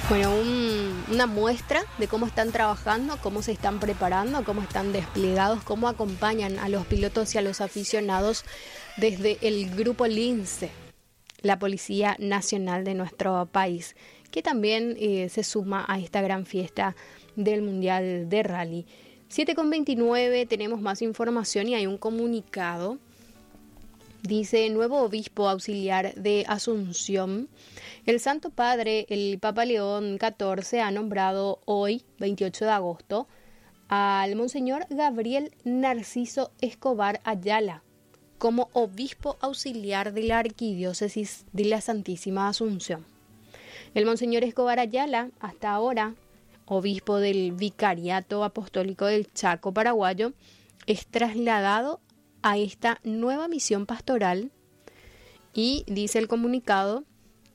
Bueno, una muestra de cómo están trabajando, cómo se están preparando, cómo están desplegados, cómo acompañan a los pilotos y a los aficionados desde el grupo Lince, la Policía Nacional de nuestro país, que también se suma a esta gran fiesta del Mundial de Rally. 7:29, tenemos más información y hay un comunicado. Dice: nuevo obispo auxiliar de Asunción. El Santo Padre, el Papa León XIV, ha nombrado hoy, 28 de agosto, al Monseñor Gabriel Narciso Escobar Ayala como obispo auxiliar de la Arquidiócesis de la Santísima Asunción. El Monseñor Escobar Ayala, hasta ahora obispo del Vicariato Apostólico del Chaco paraguayo, es trasladado a esta nueva misión pastoral y, dice el comunicado,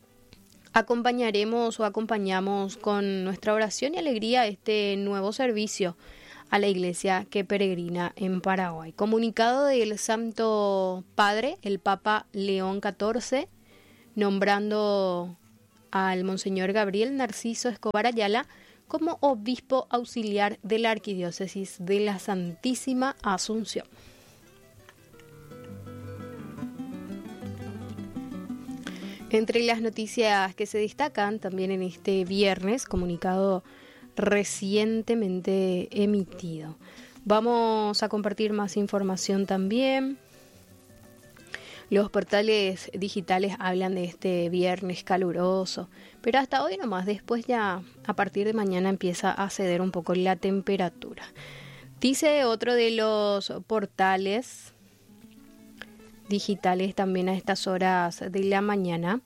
acompañamos con nuestra oración y alegría este nuevo servicio a la iglesia que peregrina en Paraguay. Comunicado del Santo Padre, el Papa León XIV, nombrando al Monseñor Gabriel Narciso Escobar Ayala como obispo auxiliar de la Arquidiócesis de la Santísima Asunción. Entre las noticias que se destacan también en este viernes, comunicado recientemente emitido. Vamos a compartir más información también. Los portales digitales hablan de este viernes caluroso, pero hasta hoy nomás, después ya a partir de mañana empieza a ceder un poco la temperatura. Dice otro de los portales digitales también a estas horas de la mañana.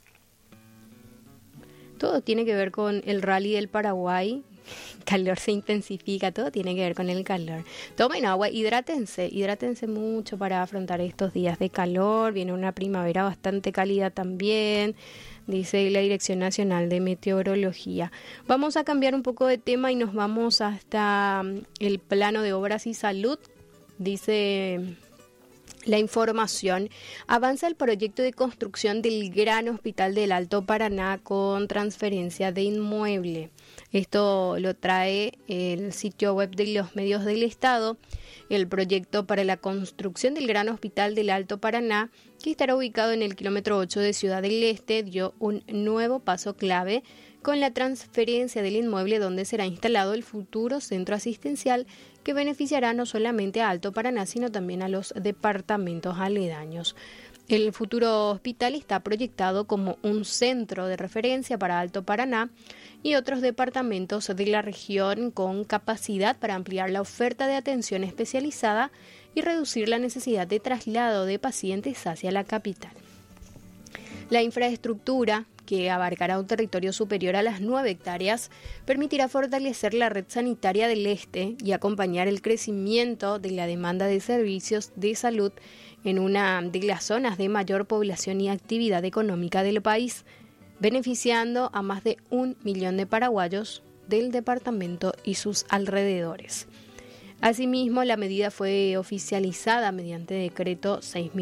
Todo tiene que ver con el Rally del Paraguay. El calor se intensifica, todo tiene que ver con el calor. Tomen agua, hidrátense mucho para afrontar estos días de calor. Viene una primavera bastante cálida también, dice la Dirección Nacional de Meteorología. Vamos a cambiar un poco de tema y nos vamos hasta el plano de obras y salud. Dice la información: avanza el proyecto de construcción del Gran Hospital del Alto Paraná con transferencia de inmueble. Esto lo trae el sitio web de los medios del Estado. El proyecto para la construcción del Gran Hospital del Alto Paraná, que estará ubicado en el kilómetro 8 de Ciudad del Este, dio un nuevo paso clave con la transferencia del inmueble donde será instalado el futuro centro asistencial, que beneficiará no solamente a Alto Paraná, sino también a los departamentos aledaños. El futuro hospital está proyectado como un centro de referencia para Alto Paraná y otros departamentos de la región, con capacidad para ampliar la oferta de atención especializada y reducir la necesidad de traslado de pacientes hacia la capital. La infraestructura, que abarcará un territorio superior a las 9 hectáreas, permitirá fortalecer la red sanitaria del este y acompañar el crecimiento de la demanda de servicios de salud en una de las zonas de mayor población y actividad económica del país, beneficiando a más de 1 millón de paraguayos del departamento y sus alrededores. Asimismo, la medida fue oficializada mediante decreto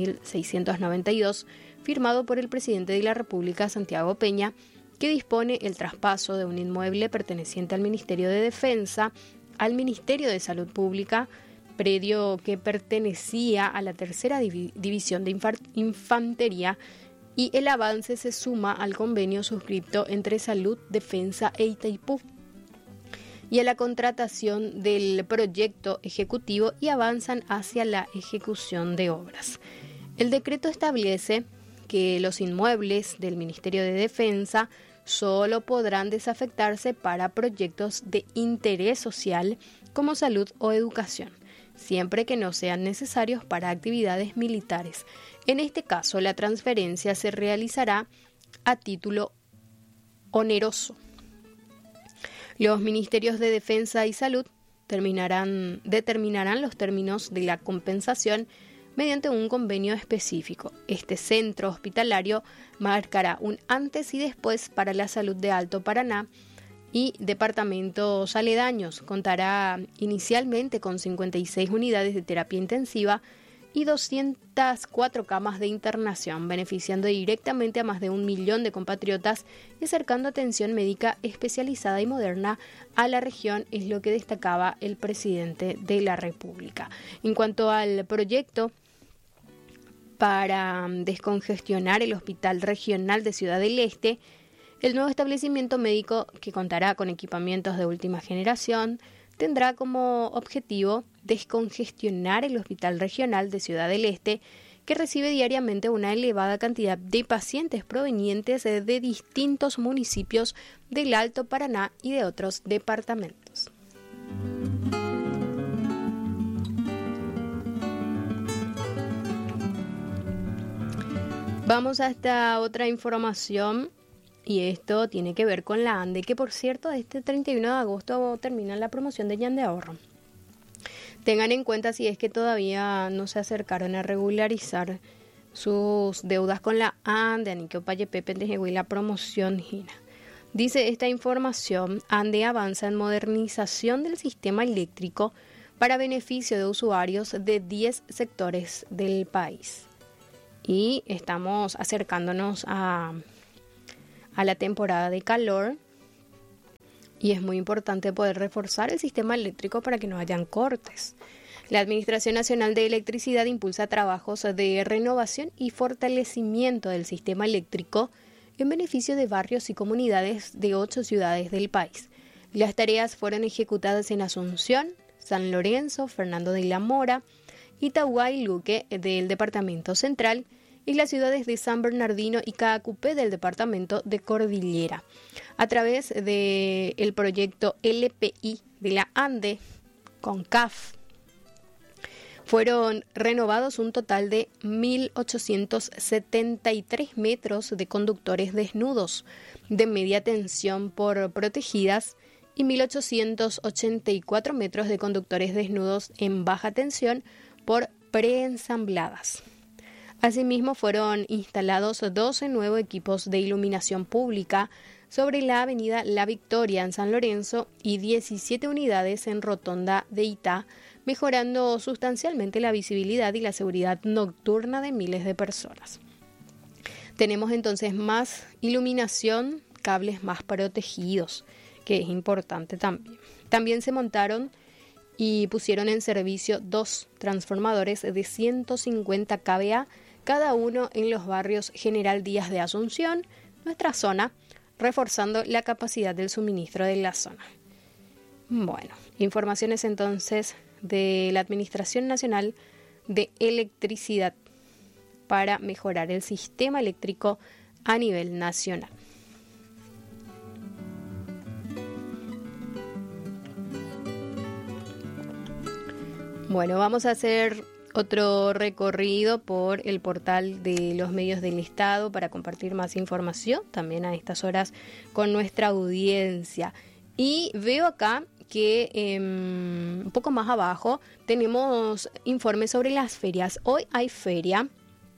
6.692, firmado por el presidente de la República, Santiago Peña, que dispone el traspaso de un inmueble perteneciente al Ministerio de Defensa al Ministerio de Salud Pública, predio que pertenecía a la tercera división de Infantería, y el avance se suma al convenio suscripto entre Salud, Defensa e Itaipú, y a la contratación del proyecto ejecutivo, y avanzan hacia la ejecución de obras. El decreto establece que los inmuebles del Ministerio de Defensa solo podrán desafectarse para proyectos de interés social como salud o educación, siempre que no sean necesarios para actividades militares. En este caso, la transferencia se realizará a título oneroso. Los ministerios de Defensa y Salud determinarán los términos de la compensación mediante un convenio específico. Este centro hospitalario marcará un antes y después para la salud de Alto Paraná y departamentos aledaños. Contará inicialmente con 56 unidades de terapia intensiva y 204 camas de internación, beneficiando directamente a más de 1 millón de compatriotas y acercando atención médica especializada y moderna a la región, es lo que destacaba el presidente de la República. En cuanto al proyecto para descongestionar el Hospital Regional de Ciudad del Este, el nuevo establecimiento médico, que contará con equipamientos de última generación, tendrá como objetivo descongestionar el Hospital Regional de Ciudad del Este, que recibe diariamente una elevada cantidad de pacientes provenientes de distintos municipios del Alto Paraná y de otros departamentos. Vamos a esta otra información. Y esto tiene que ver con la ANDE, que por cierto, este 31 de agosto termina la promoción de Ñan de Ahorro. Tengan en cuenta si es que todavía no se acercaron a regularizar sus deudas con la ANDE, Aniqueo Paye Pepe de la promoción Gina. Dice esta información, ANDE avanza en modernización del sistema eléctrico para beneficio de usuarios de 10 sectores del país. Y estamos acercándonos a la temporada de calor y es muy importante poder reforzar el sistema eléctrico para que no hayan cortes. La Administración Nacional de Electricidad impulsa trabajos de renovación y fortalecimiento del sistema eléctrico en beneficio de barrios y comunidades de 8 ciudades del país. Las tareas fueron ejecutadas en Asunción, San Lorenzo, Fernando de la Mora, Itagüí y Luque del Departamento Central, y las ciudades de San Bernardino y Caacupé del departamento de Cordillera. A través del proyecto LPI de la ANDE con CAF, fueron renovados un total de 1.873 metros de conductores desnudos de media tensión por protegidas y 1.884 metros de conductores desnudos en baja tensión por preensambladas. Asimismo, fueron instalados 12 nuevos equipos de iluminación pública sobre la avenida La Victoria en San Lorenzo y 17 unidades en Rotonda de Itá, mejorando sustancialmente la visibilidad y la seguridad nocturna de miles de personas. Tenemos entonces más iluminación, cables más protegidos, que es importante también. También se montaron y pusieron en servicio 2 transformadores de 150 kVA, cada uno en los barrios General Díaz de Asunción, nuestra zona, reforzando la capacidad del suministro de la zona. Bueno, informaciones entonces de la Administración Nacional de Electricidad para mejorar el sistema eléctrico a nivel nacional. Bueno, vamos a hacer otro recorrido por el portal de los medios del Estado para compartir más información también a estas horas con nuestra audiencia. Y veo acá que un poco más abajo tenemos informes sobre las ferias. Hoy hay feria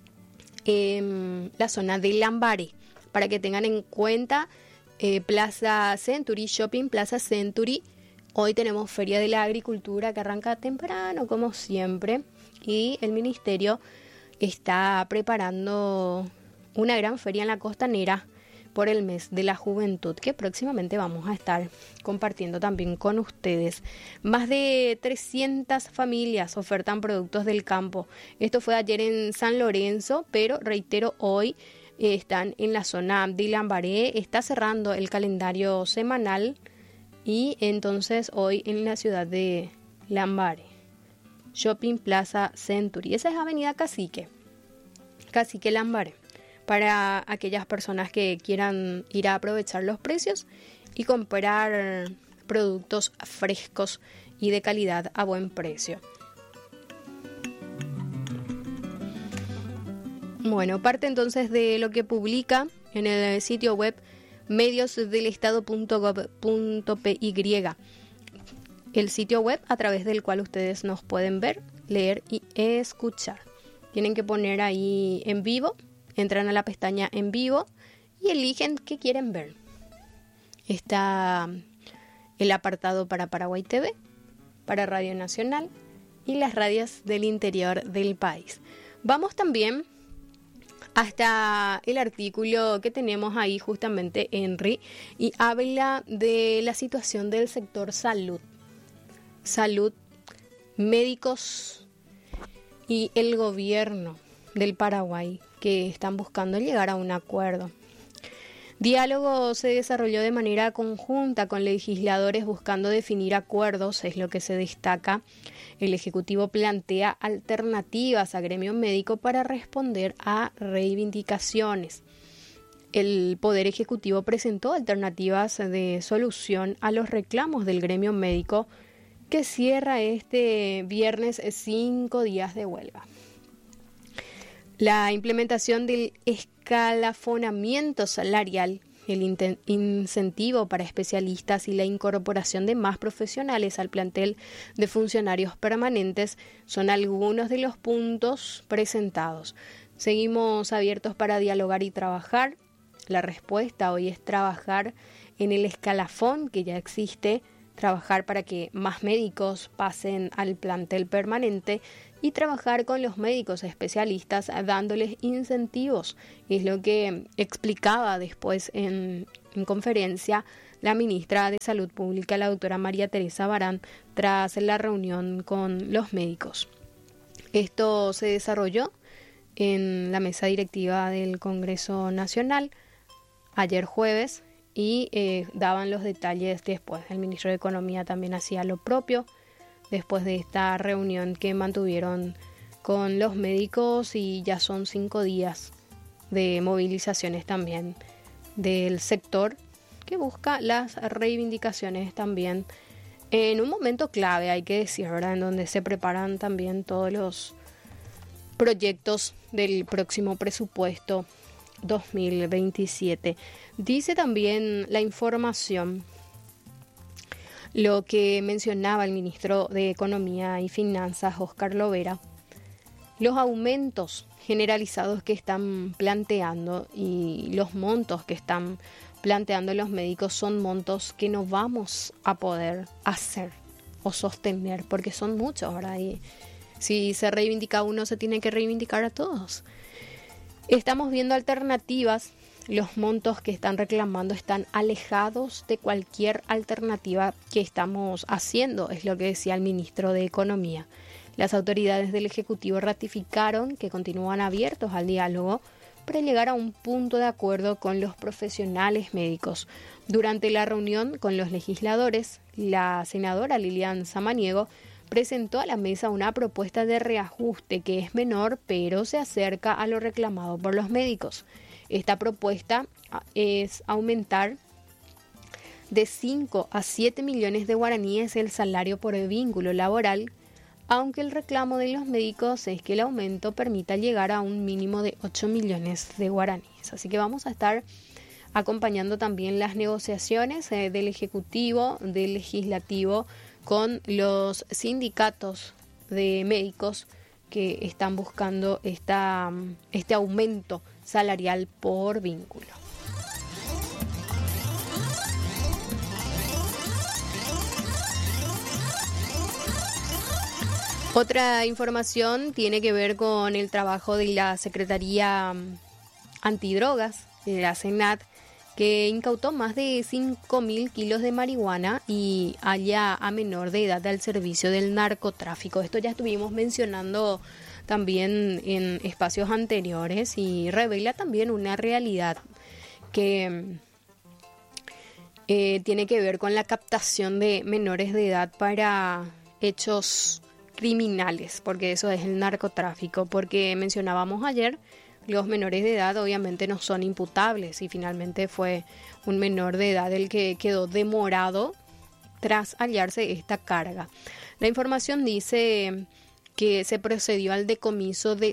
en la zona de Lambaré, para que tengan en cuenta Plaza Century, Shopping Plaza Century. Hoy tenemos Feria de la Agricultura que arranca temprano, como siempre, y el Ministerio está preparando una gran feria en la Costanera por el mes de la juventud, que próximamente vamos a estar compartiendo también con ustedes. Más de 300 familias ofertan productos del campo. Esto fue ayer en San Lorenzo, pero reitero, hoy están en la zona de Lambaré. Está cerrando el calendario semanal y entonces hoy en la ciudad de Lambaré, Shopping Plaza Century. Esa es Avenida Cacique Lambaré, para aquellas personas que quieran ir a aprovechar los precios y comprar productos frescos y de calidad a buen precio. Bueno, parte entonces de lo que publica en el sitio web mediosdelestado.gov.py, el sitio web a través del cual ustedes nos pueden ver, leer y escuchar. Tienen que poner ahí en vivo, entran a la pestaña en vivo y eligen qué quieren ver. Está el apartado para Paraguay TV, para Radio Nacional y las radios del interior del país. Vamos también hasta el artículo que tenemos ahí justamente, Henry, y habla de la situación del sector salud. Salud, médicos y el gobierno del Paraguay, que están buscando llegar a un acuerdo. Diálogo se desarrolló de manera conjunta con legisladores buscando definir acuerdos, es lo que se destaca. El Ejecutivo plantea alternativas a gremio médico para responder a reivindicaciones. El Poder Ejecutivo presentó alternativas de solución a los reclamos del gremio médico, que cierra este viernes 5 días de huelga. La implementación del escalafonamiento salarial, el incentivo para especialistas y la incorporación de más profesionales al plantel de funcionarios permanentes son algunos de los puntos presentados. Seguimos abiertos para dialogar y trabajar. La respuesta hoy es trabajar en el escalafón que ya existe, trabajar para que más médicos pasen al plantel permanente y trabajar con los médicos especialistas dándoles incentivos. Es lo que explicaba después en conferencia la ministra de Salud Pública, la doctora María Teresa Barán, tras la reunión con los médicos. Esto se desarrolló en la mesa directiva del Congreso Nacional ayer jueves y daban los detalles después. El ministro de Economía también hacía lo propio después de esta reunión que mantuvieron con los médicos, y ya son 5 días de movilizaciones también del sector que busca las reivindicaciones también en un momento clave, hay que decir, ¿verdad?, en donde se preparan también todos los proyectos del próximo presupuesto 2027. Dice también la información lo que mencionaba el ministro de Economía y Finanzas, Óscar Lovera, los aumentos generalizados que están planteando y los montos que están planteando los médicos son montos que no vamos a poder hacer o sostener, porque son muchos, ¿verdad? Y si se reivindica uno, se tiene que reivindicar a todos. Estamos viendo alternativas. Los montos que están reclamando están alejados de cualquier alternativa que estamos haciendo, es lo que decía el ministro de Economía. Las autoridades del Ejecutivo ratificaron que continúan abiertos al diálogo para llegar a un punto de acuerdo con los profesionales médicos. Durante la reunión con los legisladores, la senadora Lilian Samaniego presentó a la mesa una propuesta de reajuste que es menor, pero se acerca a lo reclamado por los médicos. Esta propuesta es aumentar de 5 a 7 millones de guaraníes el salario por el vínculo laboral, aunque el reclamo de los médicos es que el aumento permita llegar a un mínimo de 8 millones de guaraníes. Así que vamos a estar acompañando también las negociaciones del Ejecutivo, del Legislativo, con los sindicatos de médicos que están buscando este aumento salarial por vínculo. Otra información tiene que ver con el trabajo de la Secretaría Antidrogas, de la SENAT, que incautó más de 5.000 kilos de marihuana y halla a menor de edad al servicio del narcotráfico. Esto ya estuvimos mencionando también en espacios anteriores y revela también una realidad que tiene que ver con la captación de menores de edad para hechos criminales, porque eso es el narcotráfico, porque mencionábamos ayer, los menores de edad obviamente no son imputables y finalmente fue un menor de edad el que quedó demorado tras hallarse esta carga. La información dice que se procedió al decomiso de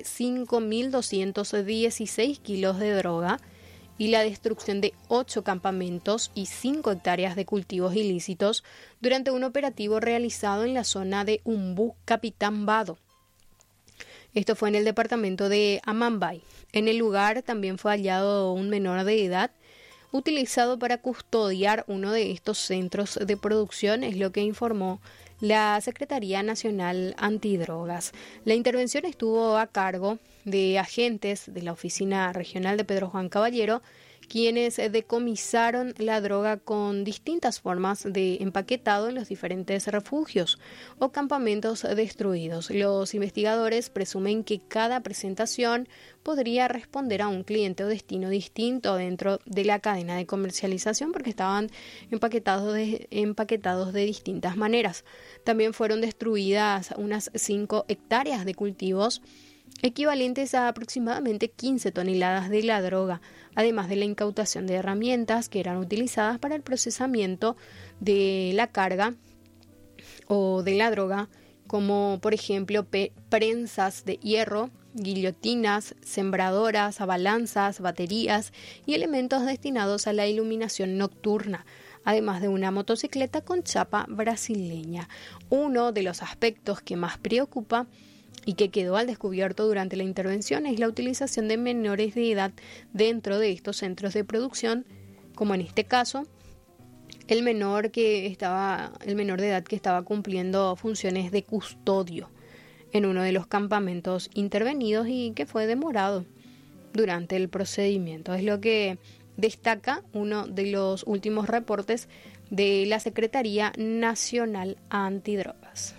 5.216 kilos de droga y la destrucción de 8 campamentos y 5 hectáreas de cultivos ilícitos durante un operativo realizado en la zona de Umbú, Capitán Vado. Esto fue en el departamento de Amambay. En el lugar también fue hallado un menor de edad utilizado para custodiar uno de estos centros de producción, es lo que informó la Secretaría Nacional Antidrogas. La intervención estuvo a cargo de agentes de la Oficina Regional de Pedro Juan Caballero, quienes decomisaron la droga con distintas formas de empaquetado en los diferentes refugios o campamentos destruidos. Los investigadores presumen que cada presentación podría responder a un cliente o destino distinto dentro de la cadena de comercialización, porque estaban empaquetados de distintas maneras. También fueron destruidas unas 5 hectáreas de cultivos, equivalentes a aproximadamente 15 toneladas de la droga, además de la incautación de herramientas que eran utilizadas para el procesamiento de la carga o de la droga, como por ejemplo prensas de hierro, guillotinas, sembradoras, balanzas, baterías y elementos destinados a la iluminación nocturna, además de una motocicleta con chapa brasileña. Uno de los aspectos que más preocupa y que quedó al descubierto durante la intervención es la utilización de menores de edad dentro de estos centros de producción, como en este caso el menor de edad que estaba cumpliendo funciones de custodio en uno de los campamentos intervenidos y que fue demorado durante el procedimiento. Es lo que destaca uno de los últimos reportes de la Secretaría Nacional Antidrogas.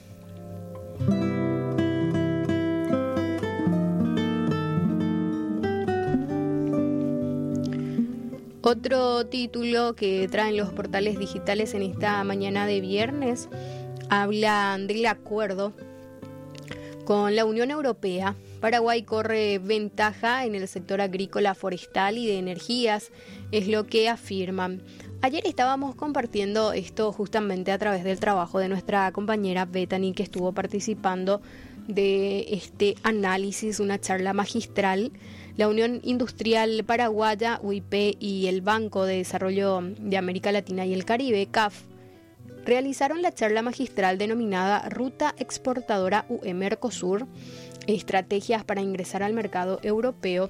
Otro título que traen los portales digitales en esta mañana de viernes habla del acuerdo con la Unión Europea. Paraguay corre ventaja en el sector agrícola, forestal y de energías, es lo que afirman. Ayer estábamos compartiendo esto justamente a través del trabajo de nuestra compañera Bethany, que estuvo participando de este análisis, una charla magistral. La Unión Industrial Paraguaya, UIP, y el Banco de Desarrollo de América Latina y el Caribe, CAF, realizaron la charla magistral denominada Ruta Exportadora UE-Mercosur, estrategias para ingresar al mercado europeo.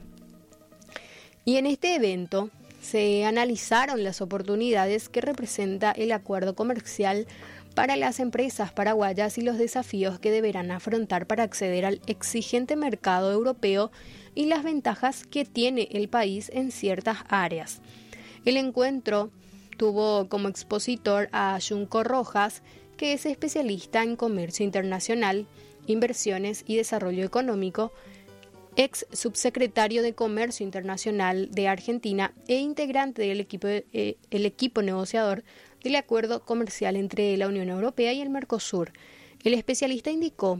Y en este evento se analizaron las oportunidades que representa el acuerdo comercial para las empresas paraguayas y los desafíos que deberán afrontar para acceder al exigente mercado europeo y las ventajas que tiene el país en ciertas áreas. El encuentro tuvo como expositor a Junco Rojas, que es especialista en comercio internacional, inversiones y desarrollo económico, ex subsecretario de Comercio Internacional de Argentina e integrante del equipo negociador del acuerdo comercial entre la Unión Europea y el Mercosur. El especialista indicó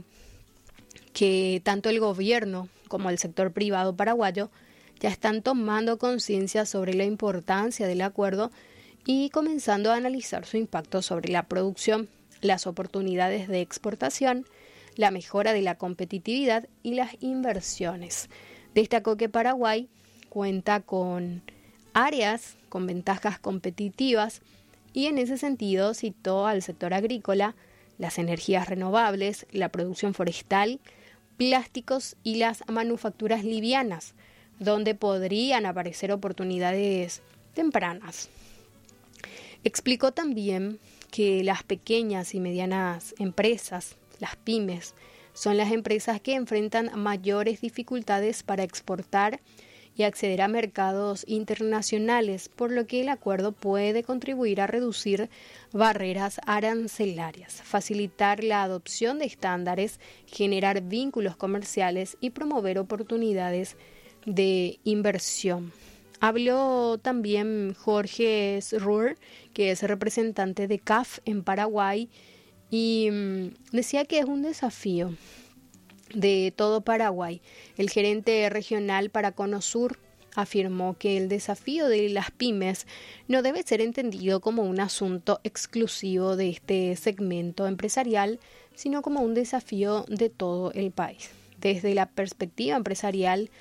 que tanto el gobierno como el sector privado paraguayo ya están tomando conciencia sobre la importancia del acuerdo y comenzando a analizar su impacto sobre la producción, las oportunidades de exportación, la mejora de la competitividad y las inversiones. Destacó que Paraguay cuenta con áreas con ventajas competitivas y en ese sentido citó al sector agrícola, las energías renovables, la producción forestal, plásticos y las manufacturas livianas, donde podrían aparecer oportunidades tempranas. Explicó también que las pequeñas y medianas empresas, las pymes, son las empresas que enfrentan mayores dificultades para exportar y acceder a mercados internacionales, por lo que el acuerdo puede contribuir a reducir barreras arancelarias, facilitar la adopción de estándares, generar vínculos comerciales y promover oportunidades de inversión. Habló también Jorge Sruer, que es representante de CAF en Paraguay, y decía que es un desafío de todo Paraguay. El gerente regional para Conosur afirmó que el desafío de las pymes no debe ser entendido como un asunto exclusivo de este segmento empresarial, sino como un desafío de todo el país. Desde la perspectiva empresarial,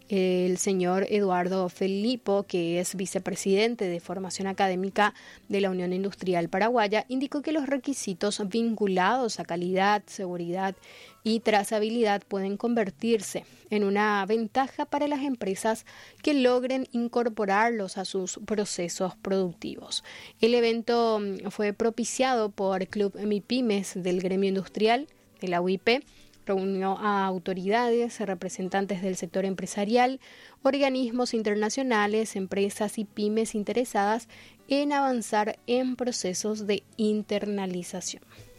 El señor Eduardo Felipo, que es vicepresidente de Formación Académica de la Unión Industrial Paraguaya, indicó que los requisitos vinculados a calidad, seguridad y trazabilidad pueden convertirse en una ventaja para las empresas que logren incorporarlos a sus procesos productivos. El evento fue propiciado por Club MIPYMES del Gremio Industrial de la UIP. Reunió a autoridades, representantes del sector empresarial, organismos internacionales, empresas y pymes interesadas en avanzar en procesos de internalización.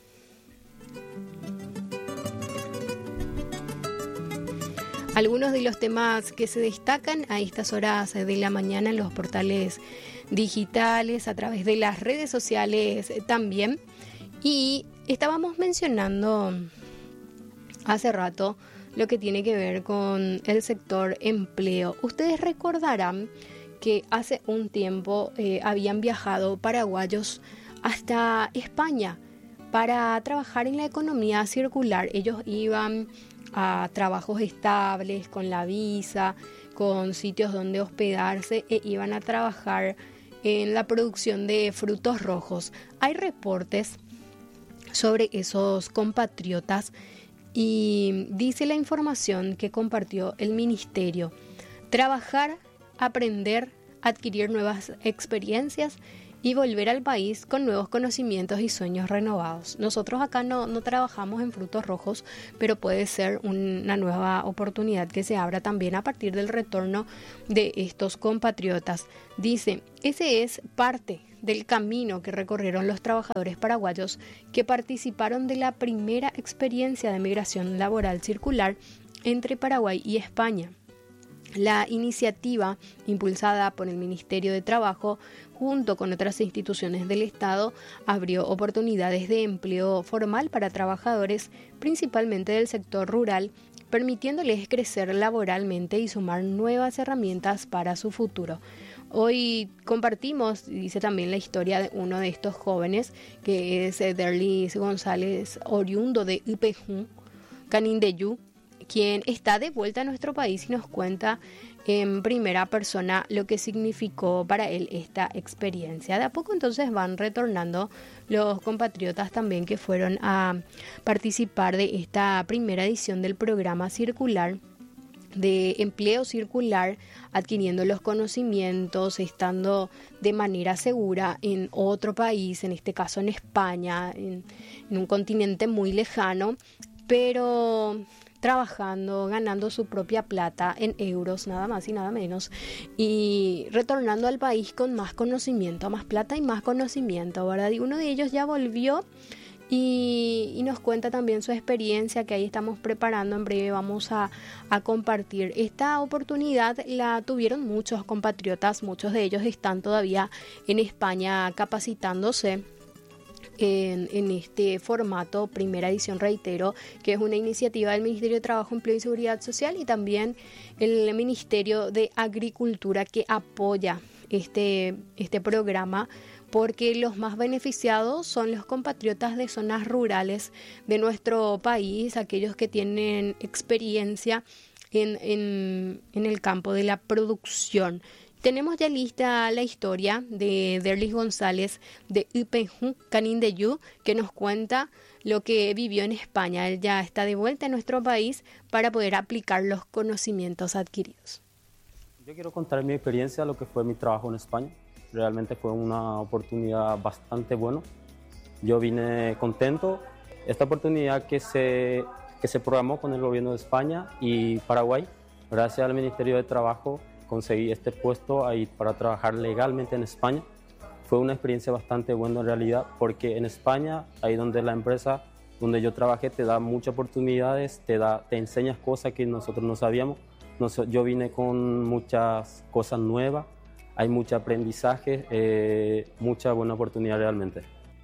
Algunos de los temas que se destacan a estas horas de la mañana en los portales digitales, a través de las redes sociales también. Y estábamos mencionando hace rato lo que tiene que ver con el sector empleo. Ustedes recordarán que hace un tiempo habían viajado paraguayos hasta España para trabajar en la economía circular. Ellos iban a trabajos estables, con la visa, con sitios donde hospedarse e iban a trabajar en la producción de frutos rojos. Hay reportes sobre esos compatriotas y dice la información que compartió el ministerio: trabajar, aprender, adquirir nuevas experiencias y volver al país con nuevos conocimientos y sueños renovados. Nosotros acá no trabajamos en frutos rojos, pero puede ser una nueva oportunidad que se abra también a partir del retorno de estos compatriotas. Dice, ese es parte del camino que recorrieron los trabajadores paraguayos que participaron de la primera experiencia de migración laboral circular entre Paraguay y España. La iniciativa, impulsada por el Ministerio de Trabajo, junto con otras instituciones del Estado, abrió oportunidades de empleo formal para trabajadores, principalmente del sector rural, permitiéndoles crecer laboralmente y sumar nuevas herramientas para su futuro. Hoy compartimos, dice también la historia de uno de estos jóvenes, que es Derlis González, oriundo de Ipejún, Canindeyú, quien está de vuelta a nuestro país y nos cuenta en primera persona lo que significó para él esta experiencia. De a poco entonces van retornando los compatriotas también que fueron a participar de esta primera edición del programa circular, de empleo circular, adquiriendo los conocimientos, estando de manera segura en otro país, en este caso en España, en un continente muy lejano, pero trabajando, ganando su propia plata en euros, nada más y nada menos, y retornando al país con más conocimiento, más plata y más conocimiento, ¿verdad? Y uno de ellos ya volvió y nos cuenta también su experiencia, que ahí estamos preparando, en breve vamos a compartir. Esta oportunidad la tuvieron muchos compatriotas, muchos de ellos están todavía en España capacitándose en este formato, primera edición, reitero, que es una iniciativa del Ministerio de Trabajo, Empleo y Seguridad Social y también el Ministerio de Agricultura, que apoya este programa, porque los más beneficiados son los compatriotas de zonas rurales de nuestro país, aquellos que tienen experiencia en el campo de la producción. Tenemos ya lista la historia de Derlis González de Ipejún, Canindeyú, que nos cuenta lo que vivió en España. Él ya está de vuelta en nuestro país para poder aplicar los conocimientos adquiridos. Yo quiero contar mi experiencia, lo que fue mi trabajo en España. Realmente fue una oportunidad bastante buena. Yo vine contento. Esta oportunidad que se programó con el gobierno de España y Paraguay, gracias al Ministerio de Trabajo, conseguí este puesto ahí para trabajar legalmente en España. Fue una experiencia bastante buena en realidad, porque en España, ahí donde la empresa donde yo trabajé te da muchas oportunidades, te enseñas cosas que nosotros no sabíamos. Yo vine con muchas cosas nuevas, hay mucho aprendizaje, mucha buena oportunidad realmente.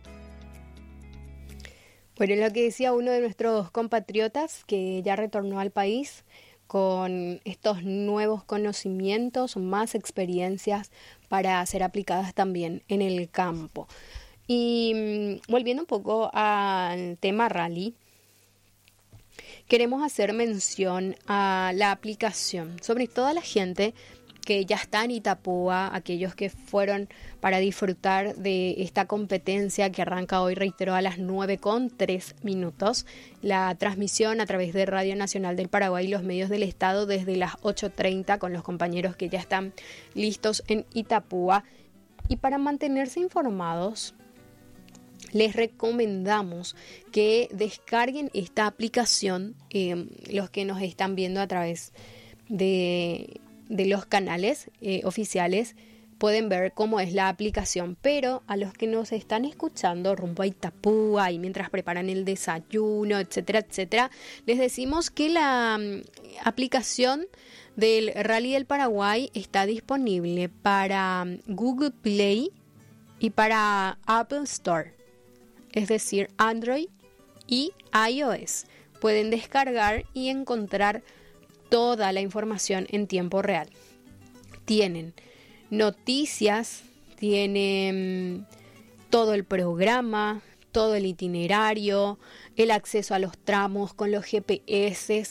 Bueno, lo que decía uno de nuestros compatriotas que ya retornó al país con estos nuevos conocimientos, más experiencias para ser aplicadas también en el campo. Y volviendo un poco al tema rally, queremos hacer mención a la aplicación, sobre todo a la gente que ya está en Itapúa, aquellos que fueron para disfrutar de esta competencia que arranca hoy, reitero, a las 9:03. La transmisión a través de Radio Nacional del Paraguay y los medios del Estado desde las 8:30 con los compañeros que ya están listos en Itapúa. Y para mantenerse informados, les recomendamos que descarguen esta aplicación, los que nos están viendo a través de los canales oficiales pueden ver cómo es la aplicación, pero a los que nos están escuchando rumbo a Itapúa y mientras preparan el desayuno, etcétera, etcétera, les decimos que la aplicación del Rally del Paraguay está disponible para Google Play y para Apple Store, es decir, Android y iOS. Pueden descargar y encontrar toda la información en tiempo real. Tienen noticias, tienen todo el programa, todo el itinerario, el acceso a los tramos con los GPS,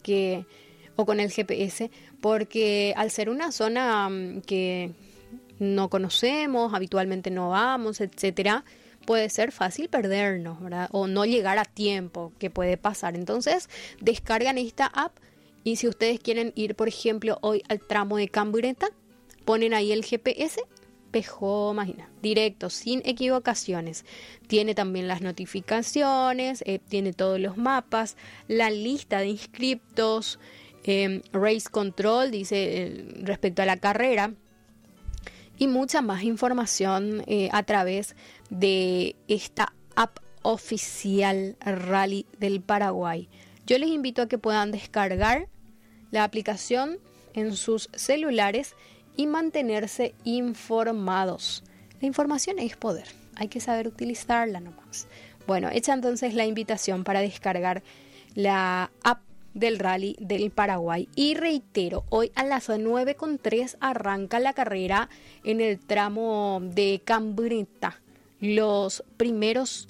con el GPS, porque al ser una zona que no conocemos, habitualmente no vamos, etcétera, puede ser fácil perdernos, ¿verdad? O no llegar a tiempo, que puede pasar. Entonces, descargan esta app. Y si ustedes quieren ir, por ejemplo, hoy al tramo de Cambureta, ponen ahí el GPS, Pejó, imagina, directo, sin equivocaciones. Tiene también las notificaciones, tiene todos los mapas, la lista de inscriptos, Race Control, dice respecto a la carrera, y mucha más información a través de esta app oficial Rally del Paraguay. Yo les invito a que puedan descargar la aplicación en sus celulares y mantenerse informados. La información es poder, hay que saber utilizarla nomás. Bueno, hecha entonces la invitación para descargar la app del Rally del Paraguay. Y reitero, hoy a las 9:03 arranca la carrera en el tramo de Cambureta, los primeros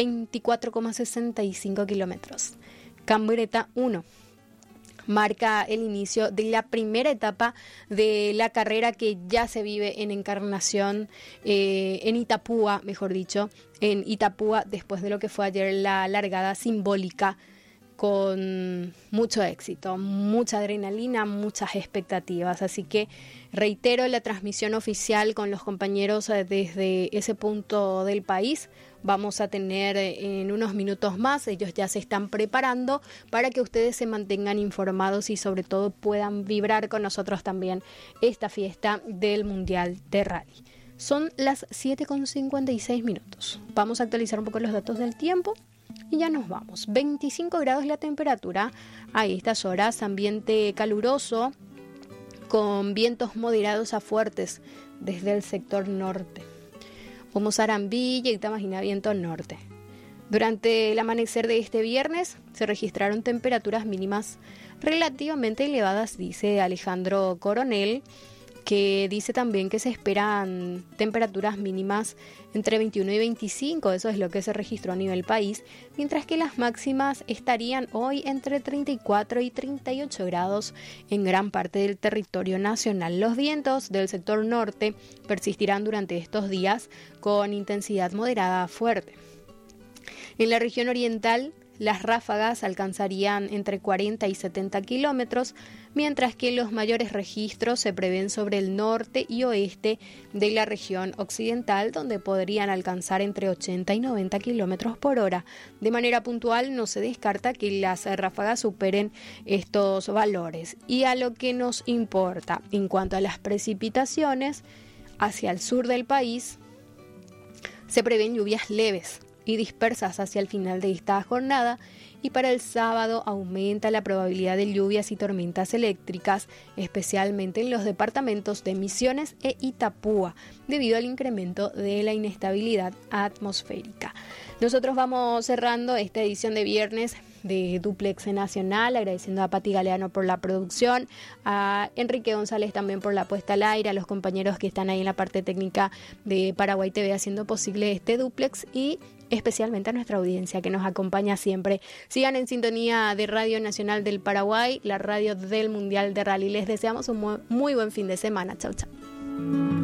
24,65 kilómetros. Cambureta 1 marca el inicio de la primera etapa de la carrera que ya se vive en Encarnación, en Itapúa, mejor dicho, en Itapúa, después de lo que fue ayer la largada simbólica, con mucho éxito, mucha adrenalina, muchas expectativas. Así que reitero la transmisión oficial con los compañeros desde ese punto del país. Vamos a tener en unos minutos más, ellos ya se están preparando para que ustedes se mantengan informados y sobre todo puedan vibrar con nosotros también esta fiesta del Mundial de Rally. Son las 7:56. Vamos a actualizar un poco los datos del tiempo y ya nos vamos. 25 grados la temperatura a estas horas, ambiente caluroso con vientos moderados a fuertes desde el sector norte. Como Sarambí y Itamagina, viento norte. Durante el amanecer de este viernes se registraron temperaturas mínimas relativamente elevadas, dice Alejandro Coronel, que dice también que se esperan temperaturas mínimas entre 21 y 25, eso es lo que se registró a nivel país, mientras que las máximas estarían hoy entre 34 y 38 grados en gran parte del territorio nacional. Los vientos del sector norte persistirán durante estos días con intensidad moderada a fuerte. En la región oriental, las ráfagas alcanzarían entre 40 y 70 kilómetros, mientras que los mayores registros se prevén sobre el norte y oeste de la región occidental, donde podrían alcanzar entre 80 y 90 kilómetros por hora. De manera puntual, no se descarta que las ráfagas superen estos valores. Y a lo que nos importa, en cuanto a las precipitaciones, hacia el sur del país se prevén lluvias leves y dispersas hacia el final de esta jornada, y para el sábado aumenta la probabilidad de lluvias y tormentas eléctricas, especialmente en los departamentos de Misiones e Itapúa, debido al incremento de la inestabilidad atmosférica. Nosotros vamos cerrando esta edición de viernes de Duplex Nacional, agradeciendo a Pati Galeano por la producción, a Enrique González también por la puesta al aire, a los compañeros que están ahí en la parte técnica de Paraguay TV haciendo posible este Duplex y especialmente a nuestra audiencia que nos acompaña siempre. Sigan en sintonía de Radio Nacional del Paraguay, la radio del Mundial de Rally. Les deseamos un muy buen fin de semana. Chau, chau.